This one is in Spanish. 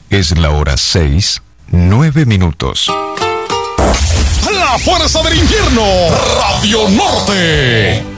Es la hora 6:09. La fuerza del invierno, Radio Norte.